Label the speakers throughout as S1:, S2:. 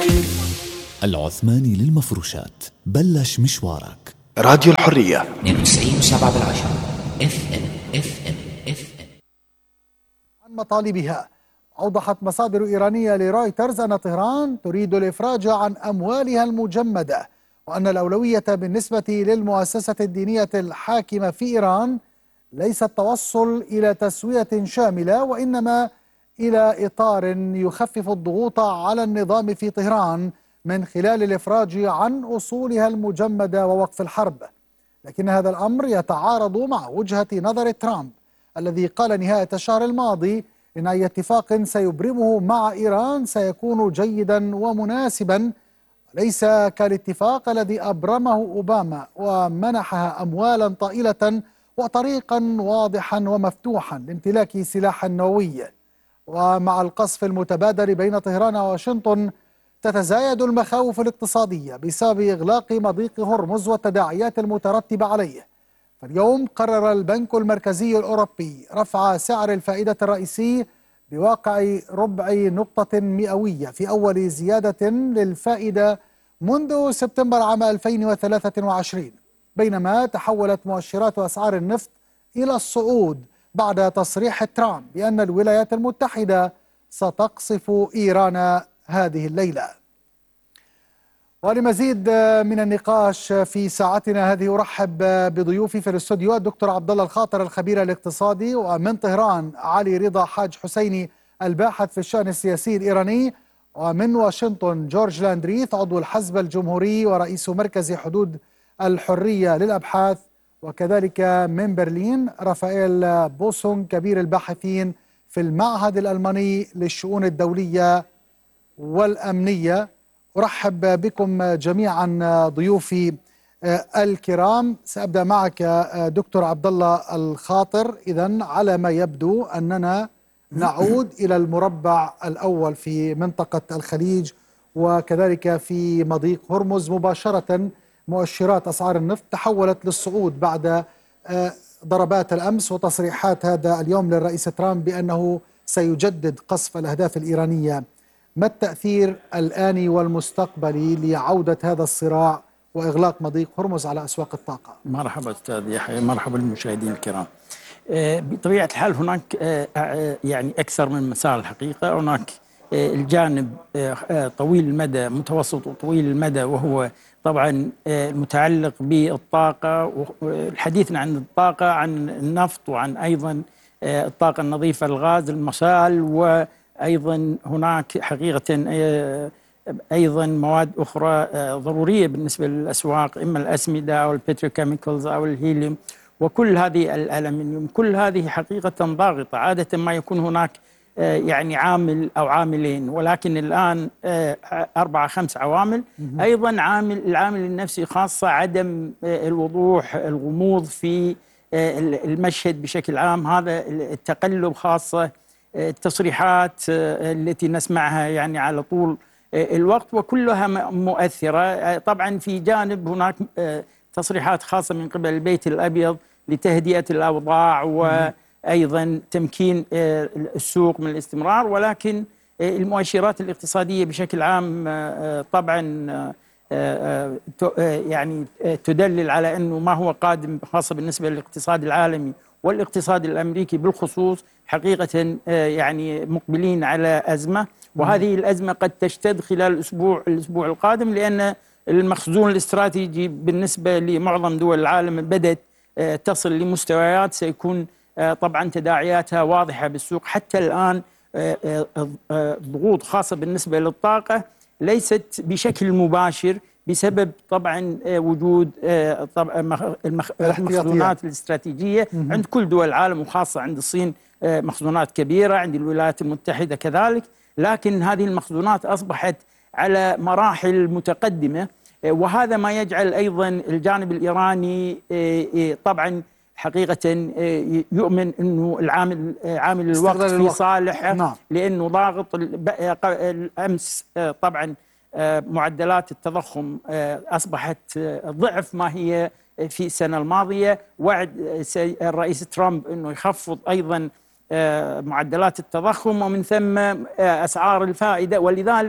S1: العثماني للمفروشات، بلش مشوارك.
S2: راديو الحرية
S3: 92.7 FM.
S4: عن مطالبها. أوضحت مصادر إيرانية لرويترز أن طهران تريد الإفراج عن أموالها المجمدة، وأن الأولوية بالنسبة للمؤسسة الدينية الحاكمة في إيران ليس التوصل إلى تسوية شاملة، وإنما إلى إطار يخفف الضغوط على النظام في طهران من خلال الإفراج عن أصولها المجمدة ووقف الحرب. لكن هذا الأمر يتعارض مع وجهة نظر ترامب الذي قال نهاية الشهر الماضي إن أي اتفاق سيبرمه مع إيران سيكون جيدا ومناسبا، ليس كالاتفاق الذي أبرمه أوباما ومنحها أموالا طائلة وطريقا واضحا ومفتوحا لامتلاك سلاح نووي. ومع القصف المتبادل بين طهران وواشنطن تتزايد المخاوف الاقتصادية بسبب إغلاق مضيق هرمز والتداعيات المترتبة عليه. فاليوم قرر البنك المركزي الأوروبي رفع سعر الفائدة الرئيسي بواقع ربع نقطة مئوية في أول زيادة للفائدة منذ سبتمبر عام 2023، بينما تحولت مؤشرات أسعار النفط إلى الصعود بعد تصريح ترامب بأن الولايات المتحدة ستقصف إيران هذه الليلة. ولمزيد من النقاش في ساعتنا هذه أرحب بضيوفي في الاستوديو الدكتور عبد الله الخاطر الخبير الاقتصادي، ومن طهران علي رضا حاج حسيني الباحث في الشأن السياسي الإيراني، ومن واشنطن جورج لاندريث عضو الحزب الجمهوري ورئيس مركز حدود الحرية للأبحاث، وكذلك من برلين رافائيل بوسون كبير الباحثين في المعهد الألماني للشؤون الدولية والأمنية. أرحب بكم جميعا ضيوفي الكرام. سأبدأ معك دكتور عبد الله الخاطر. إذن على ما يبدو أننا نعود إلى المربع الأول في منطقة الخليج وكذلك في مضيق هرمز مباشرة. مؤشرات أسعار النفط تحولت للصعود بعد ضربات الأمس وتصريحات هذا اليوم للرئيس ترامب بأنه سيجدد قصف الأهداف الإيرانية. ما التأثير الآني والمستقبلي لعودة هذا الصراع وإغلاق مضيق هرمز على أسواق الطاقة؟
S5: مرحبا أستاذ يحيى، مرحبا بالمشاهدين الكرام. بطبيعة الحال هناك يعني أكثر من مسار الحقيقة. هناك الجانب طويل المدى، متوسط وطويل المدى، وهو طبعا المتعلق بالطاقة. حديثنا عن الطاقة، عن النفط، وعن أيضا الطاقة النظيفة، الغاز، المسال، وأيضا هناك حقيقة أيضا مواد أخرى ضرورية بالنسبة للأسواق، إما الأسمدة أو البتروكيميكالز أو الهيليوم، وكل هذه الألمنيوم. كل هذه حقيقة ضاغطة. عادة ما يكون هناك يعني عامل أو عاملين، ولكن الآن 4-5 عوامل. أيضا العامل النفسي، خاصة عدم الوضوح، الغموض في المشهد بشكل عام، هذا التقلب، خاصة التصريحات التي نسمعها يعني على طول الوقت، وكلها مؤثرة. طبعا في جانب هناك تصريحات خاصة من قبل البيت الأبيض لتهدئة الأوضاع وأيضا تمكين السوق من الاستمرار، ولكن المؤشرات الاقتصادية بشكل عام طبعا يعني تدلل على أنه ما هو قادم، خاصة بالنسبة للاقتصاد العالمي والاقتصاد الأمريكي بالخصوص، حقيقة يعني مقبلين على أزمة، وهذه الأزمة قد تشتد خلال الأسبوع القادم، لأن المخزون الاستراتيجي بالنسبة لمعظم دول العالم بدأت تصل لمستويات سيكون طبعا تداعياتها واضحة بالسوق. حتى الآن ضغوط خاصة بالنسبة للطاقة ليست بشكل مباشر بسبب طبعا وجود المخزونات الاستراتيجية عند كل دول العالم، وخاصة عند الصين مخزونات كبيرة، عند الولايات المتحدة كذلك، لكن هذه المخزونات أصبحت على مراحل متقدمة، وهذا ما يجعل أيضا الجانب الإيراني طبعا حقيقة يؤمن أنه عامل الوقت في صالحه، لأنه ضاغط. الأمس طبعا معدلات التضخم أصبحت ضعف ما هي في السنة الماضية. وعد الرئيس ترامب أنه يخفض أيضا معدلات التضخم ومن ثم أسعار الفائدة، ولذلك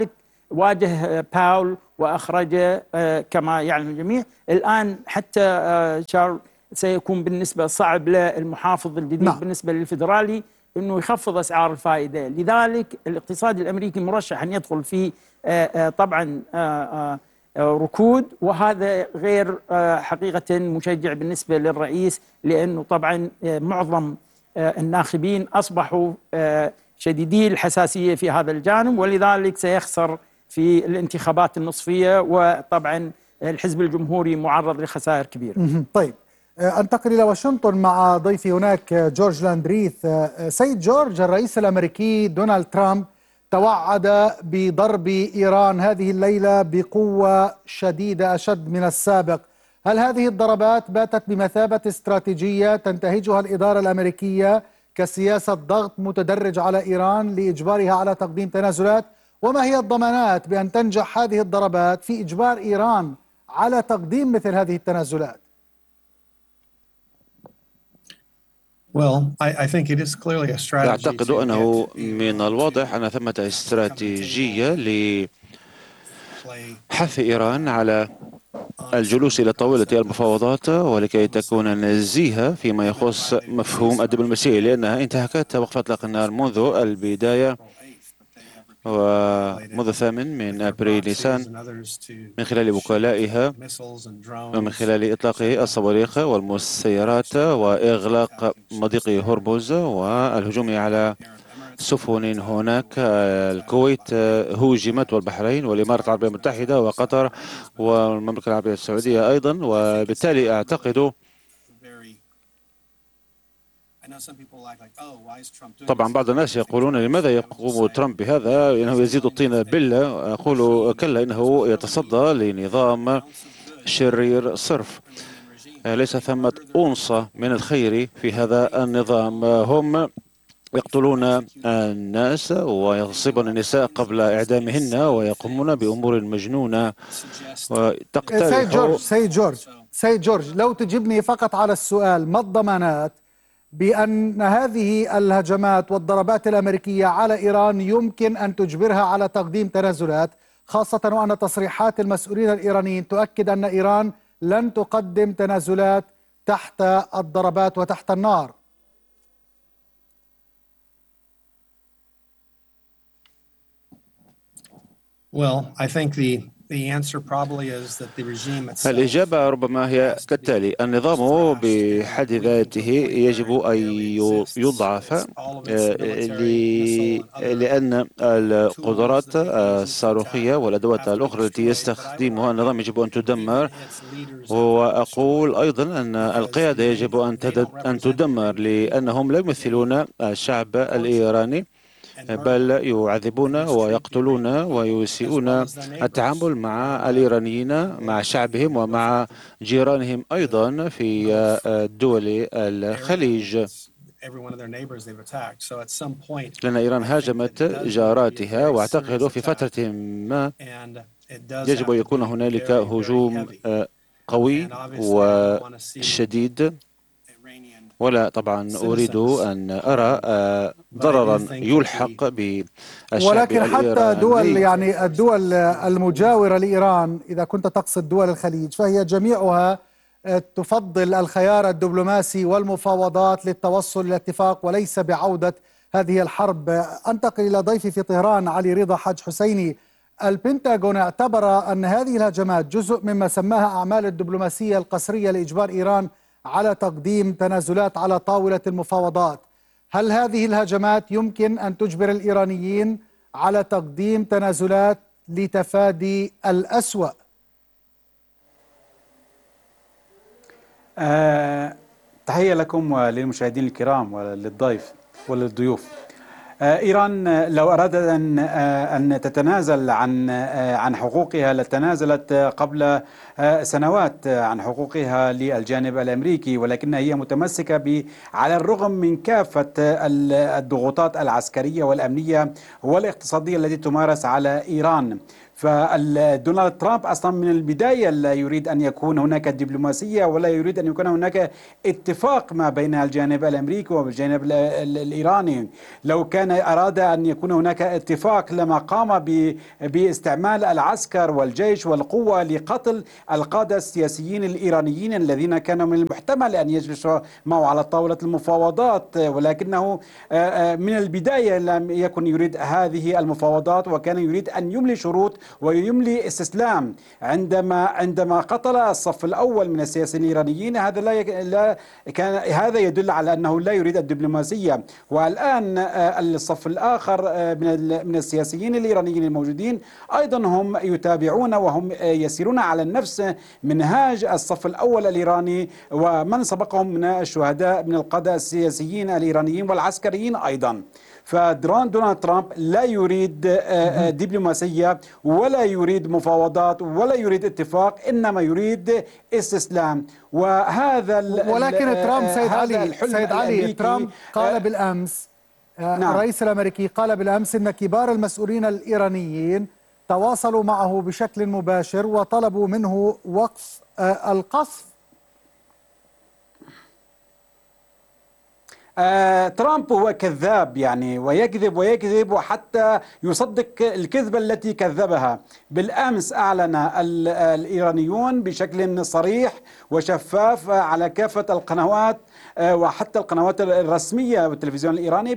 S5: واجه باول وأخرجه كما يعلم الجميع. الآن حتى شارل سيكون بالنسبة صعب للمحافظ الجديد
S4: نعم.
S5: بالنسبة للفيدرالي أنه يخفض أسعار الفائدة. لذلك الاقتصاد الأمريكي مرشح أن يدخل في طبعا ركود، وهذا غير حقيقة مشجع بالنسبة للرئيس، لأنه طبعا معظم الناخبين أصبحوا شديدي الحساسية في هذا الجانب، ولذلك سيخسر في الانتخابات النصفية، وطبعا الحزب الجمهوري معرض لخسائر كبيرة.
S4: طيب، أنتقل إلى واشنطن مع ضيفي هناك جورج لاندريث. سيد جورج، الرئيس الأمريكي دونالد ترامب توعد بضرب إيران هذه الليلة بقوة شديدة أشد من السابق. هل هذه الضربات باتت بمثابة استراتيجية تنتهجها الإدارة الأمريكية كسياسة ضغط متدرج على إيران لإجبارها على تقديم تنازلات؟ وما هي الضمانات بأن تنجح هذه الضربات في إجبار إيران على تقديم مثل هذه التنازلات؟
S2: أعتقد أنه من الواضح أن ثمة استراتيجية لحث إيران على الجلوس إلى طاولة المفاوضات، ولكي تكون نزيهة فيما يخص مفهوم الدبلوماسية، لأنها انتهكت وقف إطلاق النار منذ البداية ومنذ 8 أبريل نيسان، من خلال وكلائها ومن خلال إطلاق الصواريخ والمسيرات وإغلاق مضيق هرمز والهجوم على سفن هناك. الكويت هوجمت، والبحرين والإمارات العربية المتحدة وقطر والمملكة العربية السعودية أيضا. وبالتالي أعتقد طبعا بعض الناس يقولون لماذا يقوم ترامب بهذا، إنه يزيد الطين بلة. أقول كلا، إنه يتصدى لنظام شرير صرف. ليس ثمة أونصة من الخير في هذا النظام. هم يقتلون الناس ويغصبون النساء قبل إعدامهن ويقومون بأمور مجنونة وتقترح.
S4: سيد جورج، لو تجيبني فقط على السؤال، ما الضمانات بأن هذه الهجمات والضربات الأمريكية على إيران يمكن أن تجبرها على تقديم تنازلات، خاصة وأن تصريحات المسؤولين الإيرانيين تؤكد أن إيران لن تقدم تنازلات تحت الضربات وتحت النار؟
S2: الإجابة ربما هي كالتالي: النظام بحد ذاته يجب أن يضعف، لأن القدرات الصاروخية والأدوات الأخرى التي يستخدمها النظام يجب أن تدمر. وأقول أيضا أن القيادة يجب أن تدمر، لأنهم لا يمثلون الشعب الإيراني، بل يعذبون ويقتلون ويسيئون التعامل مع الإيرانيين، مع شعبهم ومع جيرانهم أيضا في دول الخليج، لأن إيران هاجمت جاراتها. وأعتقد في فترة ما يجب أن يكون هنالك هجوم قوي وشديد، ولا طبعا أريد أن أرى ضررا يلحق بالشعب
S4: ولكن حتى
S2: الإيراني.
S4: الدول المجاورة لإيران، إذا كنت تقصد دول الخليج، فهي جميعها تفضل الخيار الدبلوماسي والمفاوضات للتوصل إلى اتفاق وليس بعودة هذه الحرب. أنتقل إلى ضيفي في طهران علي رضا حاج حسيني. البنتاغون اعتبر أن هذه الهجمات جزء مما سماها أعمال الدبلوماسية القسرية لإجبار إيران على تقديم تنازلات على طاولة المفاوضات. هل هذه الهجمات يمكن أن تجبر الإيرانيين على تقديم تنازلات لتفادي الأسوأ؟
S6: تحية لكم وللمشاهدين الكرام وللضيف وللضيوف. إيران لو أرادت أن تتنازل عن حقوقها لتنازلت قبل سنوات عن حقوقها للجانب الأمريكي، ولكنها هي متمسكة على الرغم من كافة الضغوطات العسكرية والأمنية والاقتصادية التي تمارس على إيران. فدونالد ترامب أصلا من البداية لا يريد أن يكون هناك دبلوماسية ولا يريد أن يكون هناك اتفاق ما بين الجانب الأمريكي والجانب الإيراني. لو كان أراد أن يكون هناك اتفاق لما قام باستعمال العسكر والجيش والقوة لقتل القادة السياسيين الإيرانيين الذين كانوا من المحتمل أن يجلسوا معه على طاولة المفاوضات، ولكنه من البداية لم يكن يريد هذه المفاوضات، وكان يريد أن يملي شروط ويملي استسلام. عندما قتل الصف الأول من السياسيين الإيرانيين، هذا يدل على أنه لا يريد الدبلوماسية. والآن الصف الآخر من السياسيين الإيرانيين الموجودين أيضا هم يتابعون وهم يسيرون على نفس منهاج الصف الأول الإيراني ومن سبقهم من الشهداء من القادة السياسيين الإيرانيين والعسكريين أيضا. فدونالد ترامب لا يريد دبلوماسية ولا يريد مفاوضات ولا يريد اتفاق، إنما يريد استسلام. وهذا
S4: ولكن ترامب سيد علي ترامب قال
S6: آه
S4: بالأمس
S6: نعم.
S4: الرئيس الأمريكي قال بالأمس إن كبار المسؤولين الإيرانيين تواصلوا معه بشكل مباشر وطلبوا منه وقف القصف.
S6: ترامب هو كذاب يعني، ويكذب وحتى يصدق الكذبة التي كذبها. بالأمس أعلن الإيرانيون بشكل صريح وشفاف على كافة القنوات وحتى القنوات الرسمية والتلفزيون الإيراني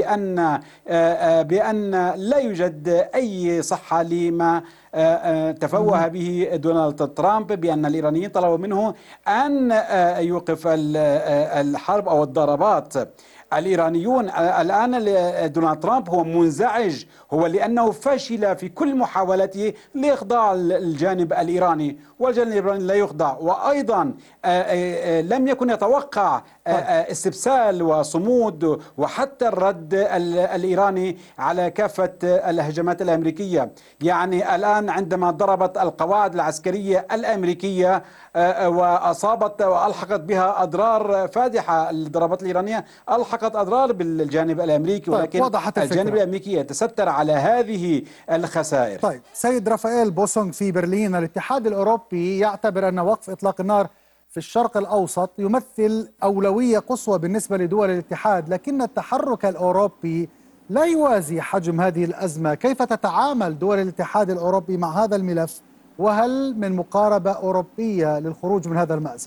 S6: بأن لا يوجد أي صحة لما تفوه به دونالد ترامب، بأن الإيرانيين طلبوا منه أن يوقف الحرب أو الضربات. الإيرانيون الآن دونالد ترامب هو منزعج، هو لأنه فشل في كل محاولته لإخضاع الجانب الإيراني، والجانب الإيراني لا يخضع. وأيضا لم يكن يتوقع استبسال وصمود وحتى الرد الإيراني على كافة الهجمات الأمريكية. يعني الآن عندما ضربت القواعد العسكرية الأمريكية وأصابت وألحقت بها أضرار فادحة، الضربات الإيرانية ألحقت أضرار بالجانب الأمريكي، ولكن الجانب الأمريكي يتستر على هذه الخسائر.
S4: طيب سيد رافائيل بوسونغ في برلين، الاتحاد الأوروبي يعتبر أن وقف إطلاق النار في الشرق الأوسط يمثل أولوية قصوى بالنسبة لدول الاتحاد، لكن التحرك الأوروبي لا يوازي حجم هذه الأزمة. كيف تتعامل دول الاتحاد الأوروبي مع هذا الملف؟ وهل من مقاربة أوروبية للخروج من هذا المأزق؟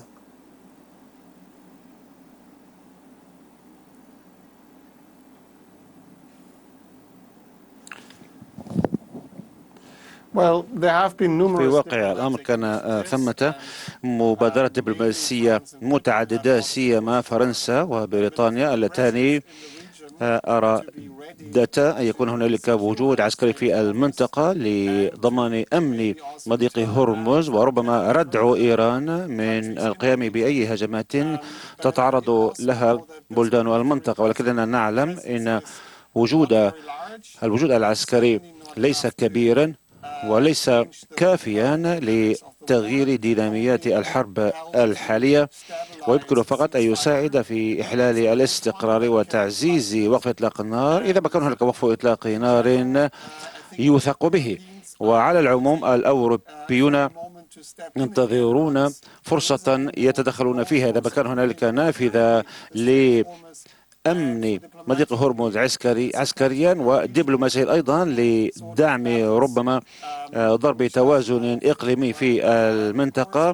S2: في واقع الأمر كان ثمة مبادرات دبلوماسية متعددة، سيما فرنسا وبريطانيا اللتان أرادتا أن يكون هنالك وجود عسكري في المنطقة لضمان أمن مضيق هرمز، وربما ردع إيران من القيام بأي هجمات تتعرض لها بلدان المنطقة. ولكننا نعلم أن الوجود العسكري ليس كبيرا وليس كافيا لتغيير ديناميات الحرب الحالية، ويمكن فقط أن يساعد في إحلال الاستقرار وتعزيز وقف إطلاق النار إذا ما كان هناك وقف إطلاق نار يوثق به. وعلى العموم الأوروبيون ينتظرون فرصة يتدخلون فيها إذا ما كان هنالك نافذة أمن مضيق هرمز عسكريا ودبلوماسيا أيضا لدعم ربما ضرب توازن إقليمي في المنطقة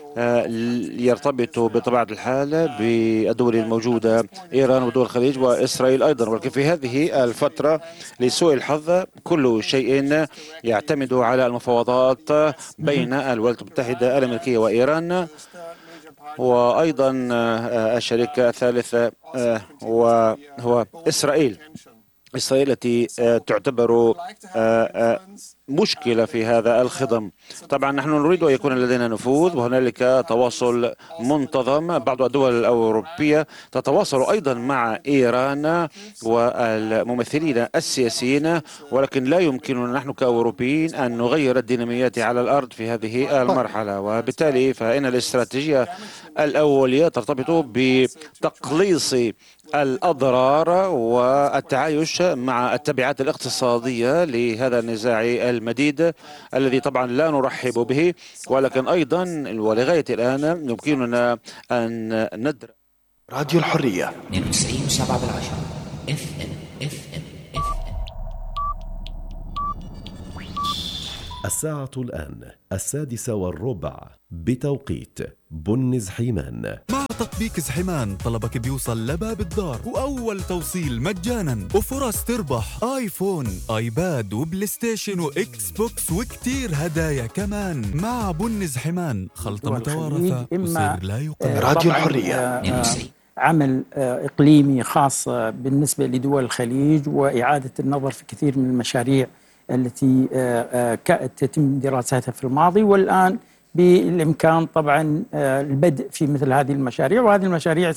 S2: يرتبط بطبيعة الحال بالدول الموجودة إيران ودول الخليج وإسرائيل أيضا. ولكن في هذه الفترة لسوء الحظ كل شيء يعتمد على المفاوضات بين الولايات المتحدة الأمريكية وإيران، وأيضا الشريك الثالث وهو إسرائيل التي تعتبر مشكلة في هذا الخضم. طبعا نحن نريد أن يكون لدينا نفوذ وهنالك تواصل منتظم. بعض الدول الأوروبية تتواصل أيضا مع إيران والممثلين السياسيين، ولكن لا يمكننا نحن كأوروبيين أن نغير الديناميات على الأرض في هذه المرحلة. وبالتالي فإن الاستراتيجية الأولية ترتبط بتقليص الأضرار والتعايش مع التبعات الاقتصادية لهذا النزاع المديد الذي طبعا لا نرحب به، ولكن أيضا ولغاية الآن يمكننا أن ندرك.
S1: راديو الحرية
S3: 92.7 FM.
S7: الساعة الآن 6:15 بتوقيت بن زحيمان.
S8: مع تطبيق زحيمان طلبك بيوصل لباب الدار وأول توصيل مجانا وفرص تربح آيفون آيباد وبلاي ستيشن وإكس بوكس وكتير هدايا كمان. مع بن زحيمان خلطة متوارثة وسر لا يقال.
S1: راديو الحرية
S5: عمل إقليمي خاص بالنسبة لدول الخليج وإعادة النظر في كثير من المشاريع التي تتم دراستها في الماضي، والآن بالإمكان طبعا البدء في مثل هذه المشاريع. وهذه المشاريع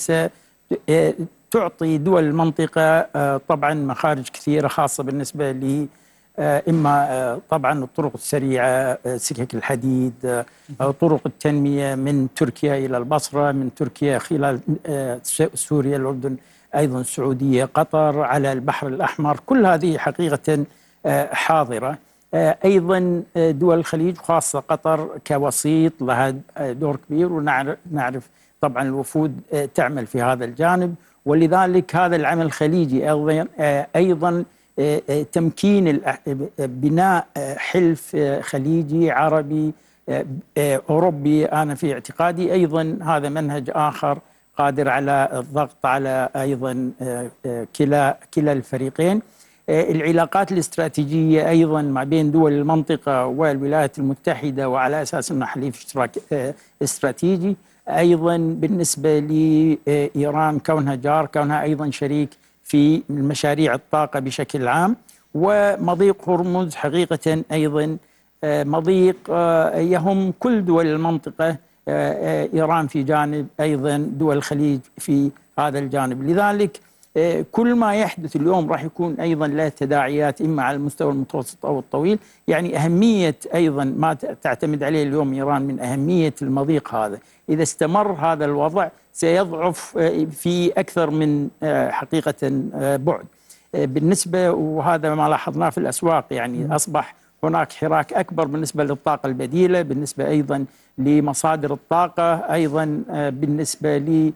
S5: ستعطي دول المنطقة طبعا مخارج كثيرة خاصة بالنسبة ل إما طبعا الطرق السريعة، سكك الحديد، طرق التنمية من تركيا إلى البصرة، من تركيا خلال سوريا، الأردن، أيضا السعودية، قطر، على البحر الأحمر. كل هذه حقيقة حاضرة. أيضا دول الخليج خاصة قطر كوسيط لها دور كبير، ونعرف طبعا الوفود تعمل في هذا الجانب. ولذلك هذا العمل الخليجي أيضا تمكين بناء حلف خليجي عربي أوروبي، أنا في اعتقادي أيضا هذا منهج آخر قادر على الضغط على أيضا كلا الفريقين. العلاقات الاستراتيجية أيضا ما بين دول المنطقة والولايات المتحدة، وعلى أساس أنه حليف استراتيجي. أيضا بالنسبة لإيران كونها جار، كونها أيضا شريك في مشاريع الطاقة بشكل عام. ومضيق هرمز حقيقة أيضا مضيق يهم كل دول المنطقة، إيران في جانب، أيضا دول الخليج في هذا الجانب. لذلك كل ما يحدث اليوم راح يكون أيضا له تداعيات إما على المستوى المتوسط أو الطويل. يعني أهمية أيضا ما تعتمد عليه اليوم إيران من أهمية المضيق هذا. إذا استمر هذا الوضع سيضعف في أكثر من حقيقة بعد بالنسبة، وهذا ما لاحظناه في الأسواق. يعني أصبح هناك حراك أكبر بالنسبة للطاقة البديلة، بالنسبة أيضا لمصادر الطاقة، أيضا بالنسبة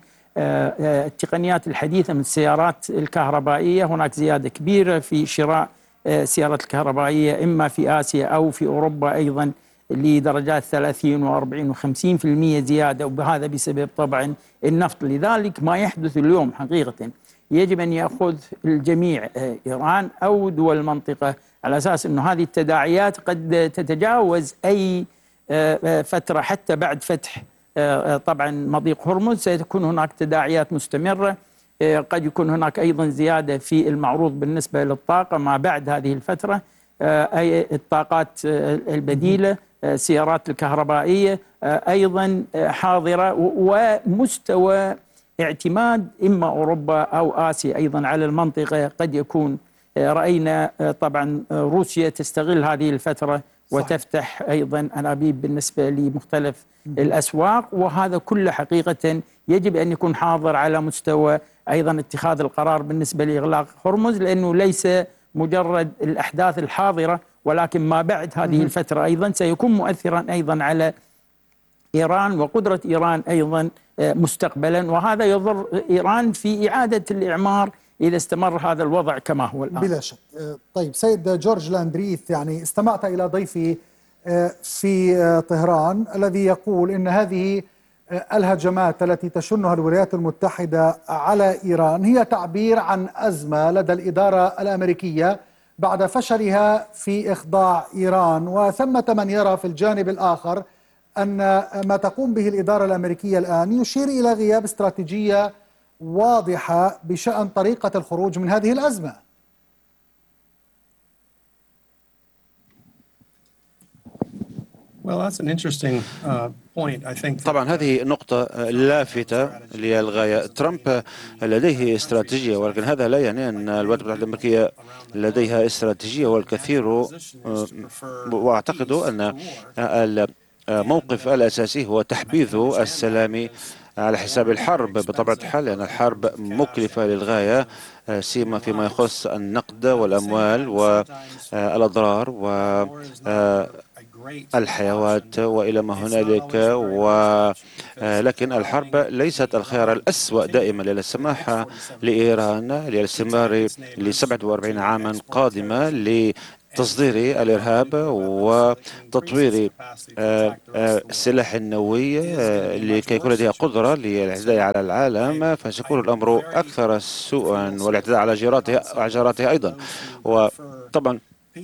S5: التقنيات الحديثة من السيارات الكهربائية. هناك زيادة كبيرة في شراء سيارات الكهربائية إما في آسيا أو في أوروبا، أيضا لدرجات 30 و40 و50% زيادة، وهذا بسبب طبعا النفط. لذلك ما يحدث اليوم حقيقة يجب أن يأخذ الجميع، إيران أو دول المنطقة، على أساس أنه هذه التداعيات قد تتجاوز أي فترة حتى بعد فتح طبعا مضيق هرمز. سيكون هناك تداعيات مستمرة، قد يكون هناك أيضا زيادة في المعروض بالنسبة للطاقة ما بعد هذه الفترة، أي الطاقات البديلة، السيارات الكهربائية أيضا حاضرة، ومستوى اعتماد إما أوروبا أو آسيا أيضا على المنطقة قد يكون. رأينا طبعا روسيا تستغل هذه الفترة وتفتح أيضا أنابيب بالنسبة لمختلف الأسواق، وهذا كله حقيقة يجب أن يكون حاضر على مستوى أيضا اتخاذ القرار بالنسبة لإغلاق هرمز، لأنه ليس مجرد الأحداث الحاضرة ولكن ما بعد هذه الفترة أيضا سيكون مؤثرا أيضا على إيران وقدرة إيران أيضا مستقبلا، وهذا يضر إيران في إعادة الإعمار إذا استمر هذا الوضع كما هو الآن.
S4: بلا شك. طيب سيد جورج لاندريث، يعني استمعت إلى ضيفي في طهران الذي يقول إن هذه الهجمات التي تشنها الولايات المتحدة على إيران هي تعبير عن أزمة لدى الإدارة الأمريكية بعد فشلها في إخضاع إيران، وثمة من يرى في الجانب الآخر أن ما تقوم به الإدارة الأمريكية الآن يشير إلى غياب استراتيجية واضحة بشأن طريقة الخروج من هذه الأزمة.
S2: طبعا هذه نقطة لافتة للغاية. ترامب لديه استراتيجية، ولكن هذا لا يعني أن الولايات المتحدة الأمريكية لديها استراتيجية، والكثير وأعتقد أن الموقف الأساسي هو تحبيذ السلام على حساب الحرب بطبيعة الحال، لأن الحرب مكلفة للغاية، سيما فيما يخص النقد والأموال والأضرار والحيوات وإلى ما هنالك. ولكن الحرب ليست الخيار الأسوأ دائما، للسماح لإيران للاستمرار ل47 عاما قادمة تصدير الإرهاب وتطوير السلاح النووي لكي يكون لديها قدرة للاعتداء على العالم، فسيكون الأمر أكثر سوءا والاعتداء على جاراتها أيضا. وطبعا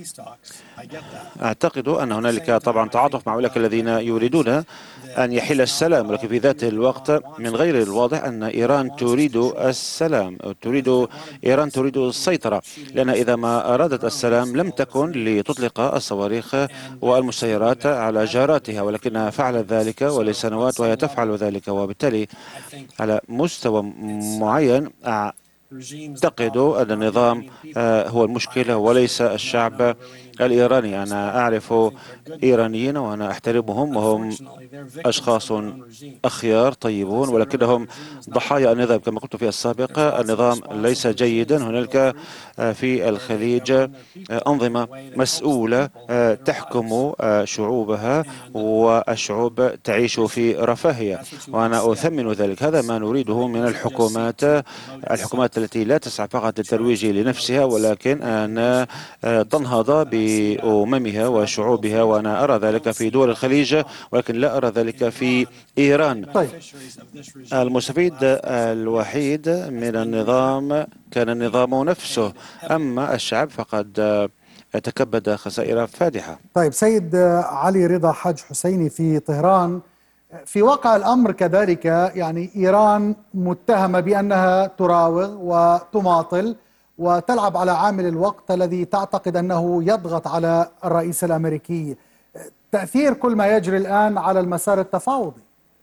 S2: أعتقد أن هنالك طبعا تعاطف مع أولئك الذين يريدون أن يحل السلام، ولكن في ذات الوقت من غير الواضح أن إيران تريد السلام، إيران تريد السيطرة، لأن إذا ما أرادت السلام لم تكن لتطلق الصواريخ والمسيرات على جاراتها، ولكنها فعلت ذلك ولسنوات وهي تفعل ذلك. وبالتالي على مستوى معين أعتقد أن النظام هو المشكلة وليس الشعب الإيراني. أنا أعرف إيرانيين وأنا أحترمهم، وهم أشخاص أخيار طيبون، ولكنهم ضحايا النظام. كما قلت في السابق، النظام ليس جيدا. هنالك في الخليج أنظمة مسؤولة تحكم شعوبها، والشعوب تعيش في رفاهية، وأنا أثمن ذلك. هذا ما نريده من الحكومات التي لا تسعى فقط للترويج لنفسها، ولكن أن تنهض بأممها وشعوبها، وأنا أرى ذلك في دول الخليج ولكن لا أرى ذلك في إيران.
S4: طيب.
S2: المستفيد الوحيد من النظام كان النظام نفسه، أما الشعب فقد تكبد خسائر فادحة.
S4: طيب سيد علي رضا حاج حسيني في طهران، في واقع الأمر كذلك يعني إيران متهمة بأنها تراوغ وتماطل وتلعب على عامل الوقت الذي تعتقد أنه يضغط على الرئيس الأمريكي. تأثير كل ما يجري الآن على المسار التفاوضي؟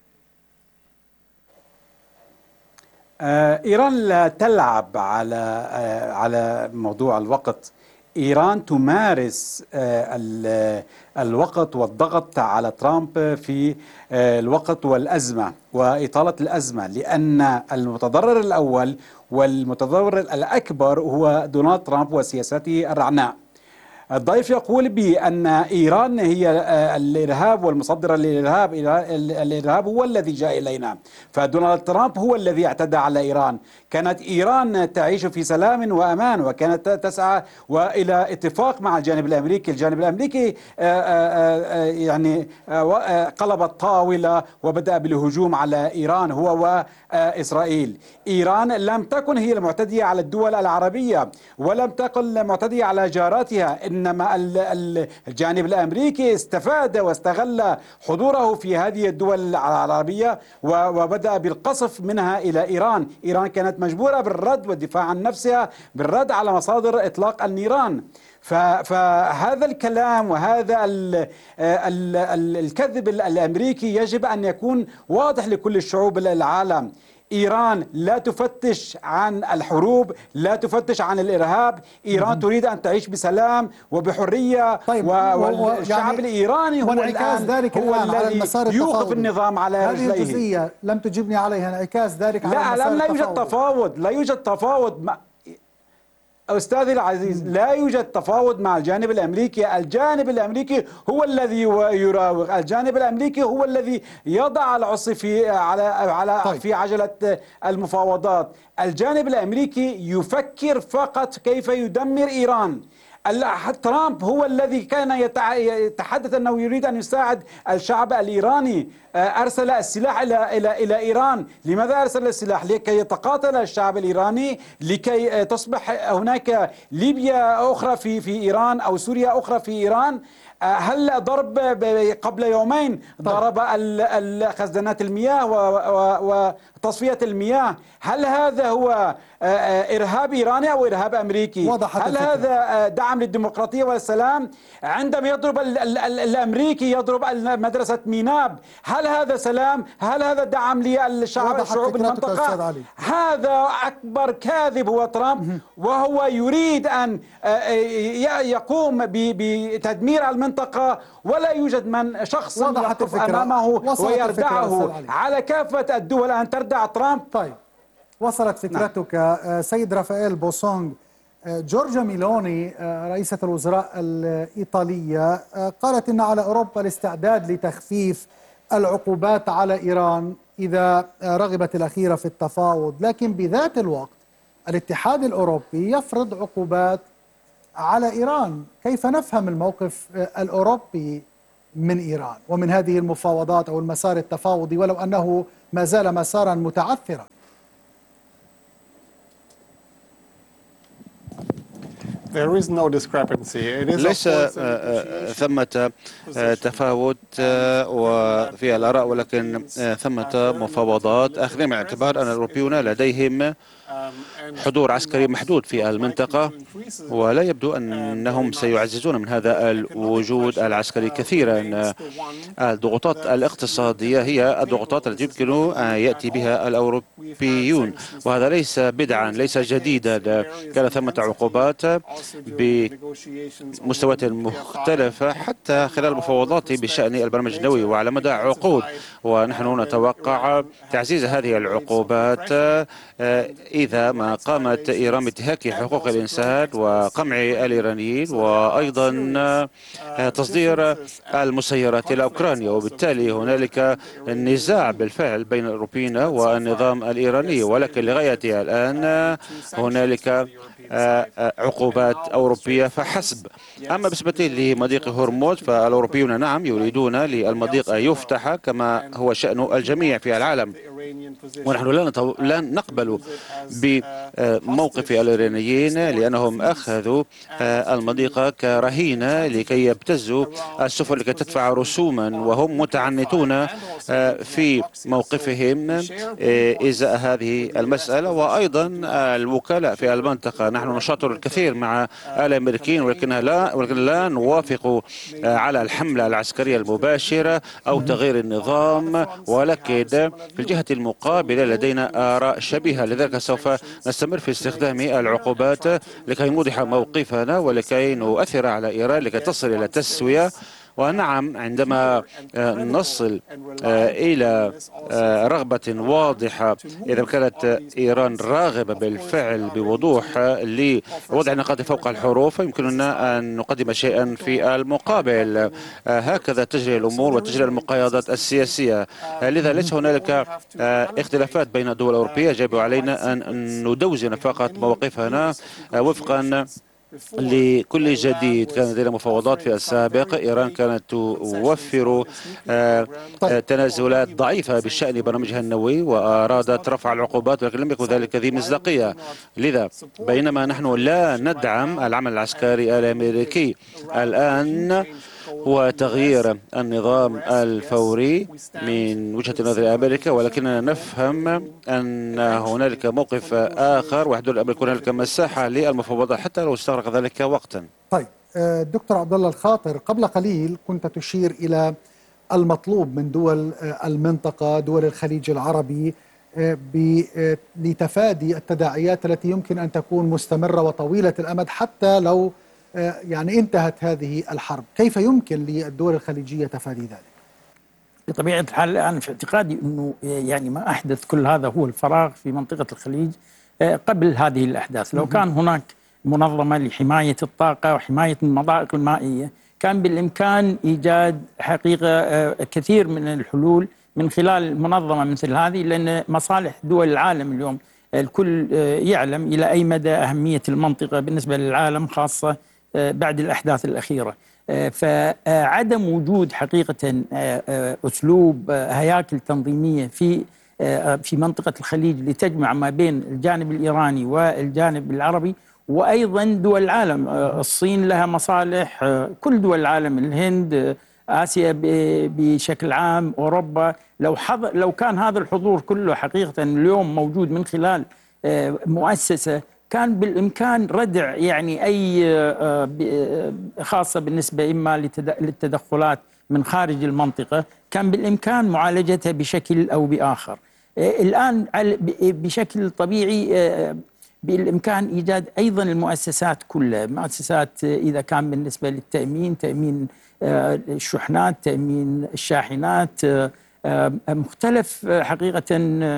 S6: إيران لا تلعب على موضوع الوقت. إيران تمارس الوقت والضغط على ترامب في الوقت والأزمة وإطالة الأزمة، لأن المتضرر الأول والمتضرر الأكبر هو دونالد ترامب وسياسته الرعناء. الضيف يقول بأن إيران هي الإرهاب والمصدر للإرهاب، الإرهاب هو الذي جاء إلينا، فدونالد ترامب هو الذي اعتدى على إيران. كانت إيران تعيش في سلام وأمان، وكانت تسعى وإلى اتفاق مع الجانب الأمريكي. الجانب الأمريكي يعني قلب الطاولة وبدأ بالهجوم على إيران هو وإسرائيل. إيران لم تكن هي المعتدية على الدول العربية، ولم تكن المعتدية على جاراتها، إنما الجانب الأمريكي استفاد واستغل حضوره في هذه الدول العربية وبدأ بالقصف منها إلى إيران. إيران كانت مجبورة بالرد والدفاع عن نفسها، بالرد على مصادر إطلاق النيران. فهذا الكلام وهذا الكذب الأمريكي يجب أن يكون واضح لكل الشعوب العالم. إيران لا تفتش عن الحروب، لا تفتش عن الإرهاب. إيران تريد أن تعيش بسلام وبحرية.
S4: طيب
S6: والشعب يعني الإيراني هو
S4: الذي
S6: يوقف النظام على رجليه.
S4: هذه الجزئية لم تجبني عليها، انعكاس ذلك على
S6: المسار لا يوجد تفاوض، لا يوجد تفاوض أستاذي العزيز، لا يوجد تفاوض مع الجانب الأمريكي. الجانب الأمريكي هو الذي يراوغ، الجانب الأمريكي هو الذي يضع العصي في عجلة المفاوضات. الجانب الأمريكي يفكر فقط كيف يدمر إيران. ترامب هو الذي كان يتحدث أنه يريد أن يساعد الشعب الإيراني، أرسل السلاح إلى إيران. لماذا أرسل السلاح؟ لكي يتقاتل الشعب الإيراني، لكي تصبح هناك ليبيا أخرى في إيران أو سوريا أخرى في إيران. هل ضرب قبل يومين ضرب خزانات المياه تصفية المياه، هل هذا هو إرهاب إيراني أو إرهاب أمريكي؟ هل هذا دعم للديمقراطية والسلام؟ عندما يضرب الأمريكي يضرب مدرسة ميناب، هل هذا سلام؟ هل هذا دعم للشعوب المنطقة؟ هذا أكبر كاذب هو ترامب، وهو يريد أن يقوم بتدمير المنطقة، ولا يوجد من شخص يقف أمامه ويردعه. على كافة الدول أن تردع ترامب.
S4: طيب، وصلت فكرتك. سيد رافائيل بوسونغ، جورجيا ميلوني رئيسة الوزراء الإيطالية قالت إن على أوروبا الاستعداد لتخفيف العقوبات على إيران إذا رغبت الأخيرة في التفاوض، لكن بذات الوقت الاتحاد الأوروبي يفرض عقوبات على إيران. كيف نفهم الموقف الأوروبي من إيران ومن هذه المفاوضات أو المسار التفاوضي، ولو أنه ما زال مسارا متعثرا؟
S2: ليس ثمة تفاوت وفي الآراء، ولكن ثمة مفاوضات. أخذ بعين الاعتبار أن الأوروبيون لديهم حضور عسكري محدود في المنطقة، ولا يبدو أنهم سيعززون من هذا الوجود العسكري كثيرا. الضغوطات الاقتصادية هي الضغوطات التي يمكن أن يأتي بها الأوروبيون، وهذا ليس بدعا، ليس جديدا. كان ثمة عقوبات بمستويات مختلفة حتى خلال المفاوضات بشأن البرنامج النووي وعلى مدى عقود، ونحن نتوقع تعزيز هذه العقوبات إذا ما قامت إيران بانتهاك حقوق الإنسان وقمع الإيرانيين وأيضا تصدير المسيرات إلى أوكرانيا. وبالتالي هنالك نزاع بالفعل بين الأوروبيين والنظام الإيراني، ولكن لغاية الآن هنالك عقوبات أوروبية فحسب. أما بالنسبة لمضيق هرمز فالأوروبيون نعم يريدون للمضيق أن يفتح كما هو شأن الجميع في العالم، ونحن لا نقبل بموقف الإيرانيين لأنهم أخذوا المضيق كرهينة لكي يبتزوا السفن لكي تدفع رسوما، وهم متعنتون في موقفهم إزاء هذه المسألة. وأيضا الوكلاء في المنطقة، نحن نشاطر الكثير مع الأمريكيين ولكن لا نوافق على الحملة العسكرية المباشرة أو تغيير النظام، ولكن في الجهة المقابلة لدينا آراء شبيهة. لذلك سوف نستمر في استخدام العقوبات لكي نوضح موقفنا ولكي نؤثر على إيران لكي تصل إلى تسوية. ونعم عندما نصل إلى رغبة واضحة، إذا كانت إيران راغبة بالفعل بوضوح لوضع النقاط فوق الحروف، يمكننا أن نقدم شيئا في المقابل. هكذا تجري الأمور وتجري المقايضات السياسية. لذا ليس هنالك اختلافات بين الدول الأوروبية، يجب علينا أن ندوزن فقط مواقفنا وفقا لكل جديد. كان لدينا مفاوضات في السابق، إيران كانت توفر تنازلات ضعيفة بشأن برنامجها النووي وأرادت رفع العقوبات، ولكن لم يكن ذلك ذي مصداقية. لذا بينما نحن لا ندعم العمل العسكري الأمريكي الآن وتغيير النظام الفوري من وجهة نظر أمريكا، ولكننا نفهم أن هنالك موقف آخر وحدود الأمريكا، هنالك مساحة للمفاوضات حتى لو استغرق ذلك وقتا.
S4: طيب دكتور عبد الله الخاطر، قبل قليل كنت تشير إلى المطلوب من دول المنطقة، دول الخليج العربي، لتفادي التداعيات التي يمكن أن تكون مستمرة وطويلة الأمد حتى لو يعني انتهت هذه الحرب. كيف يمكن للدول الخليجية تفادي ذلك؟
S5: بطبيعة الحال أنا في اعتقادي أنه يعني ما أحدث كل هذا هو الفراغ في منطقة الخليج قبل هذه الأحداث. لو كان هناك منظمة لحماية الطاقة وحماية المضائق المائية كان بالإمكان إيجاد حقيقة كثير من الحلول من خلال منظمة مثل هذه، لأن مصالح دول العالم اليوم الكل يعلم إلى أي مدى أهمية المنطقة بالنسبة للعالم، خاصة بعد الأحداث الأخيرة. فعدم وجود حقيقة أسلوب هياكل تنظيمية في منطقة الخليج لتجمع ما بين الجانب الإيراني والجانب العربي وأيضا دول العالم. الصين لها مصالح، كل دول العالم، الهند، آسيا بشكل عام، أوروبا. لو كان هذا الحضور كله حقيقة اليوم موجود من خلال مؤسسة، كان بالإمكان ردع يعني أي خاصة بالنسبة إما للتدخلات من خارج المنطقة، كان بالإمكان معالجتها بشكل أو بآخر. الآن بشكل طبيعي بالإمكان إيجاد أيضا المؤسسات كلها، مؤسسات إذا كان بالنسبة للتأمين، تأمين الشحنات، تأمين الشاحنات، مختلف حقيقة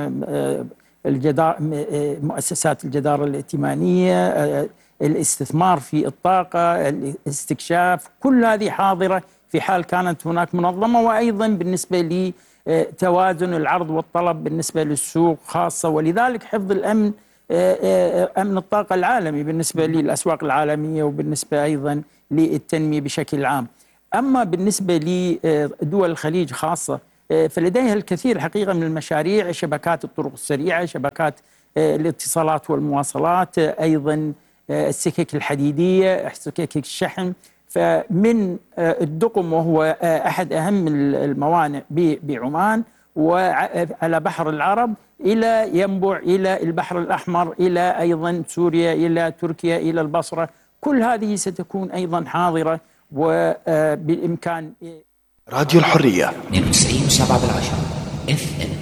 S5: مؤسسات الجدارة الائتمانية، الاستثمار في الطاقة، الاستكشاف، كل هذه حاضرة في حال كانت هناك منظمة. وأيضا بالنسبة لتوازن العرض والطلب بالنسبة للسوق خاصة، ولذلك حفظ الأمن، أمن الطاقة العالمي بالنسبة للأسواق العالمية، وبالنسبة أيضا للتنمية بشكل عام. أما بالنسبة لدول الخليج خاصة، فلديها الكثير حقيقة من المشاريع، شبكات الطرق السريعة، شبكات الاتصالات والمواصلات، أيضا السكك الحديدية، سكك الشحن. فمن الدقم، وهو أحد أهم الموانئ بعمان وعلى بحر العرب، إلى ينبع إلى البحر الأحمر، إلى أيضا سوريا، إلى تركيا، إلى البصرة، كل هذه ستكون أيضا حاضرة وبالإمكان.
S1: راديو الحرية
S3: 92.7 FM.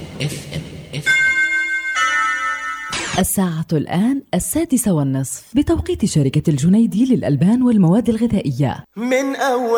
S9: الساعة الآن 6:30 بتوقيت شركة الجنيدي للألبان والمواد الغذائية.
S10: من أول